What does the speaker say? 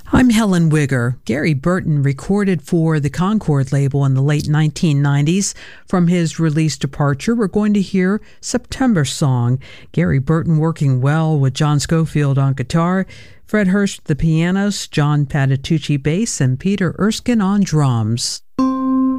I'm Helen Wigger. Gary Burton recorded for the Concord label in the late 1990s. From his release Departure, we're going to hear September Song. Gary Burton working well with John Scofield on guitar, Fred Hurst the pianos, John Patitucci bass, and Peter Erskine on drums.